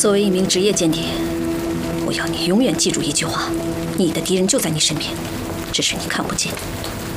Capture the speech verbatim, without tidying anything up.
作为一名职业间谍，我要你永远记住一句话：你的敌人就在你身边，只是你看不见。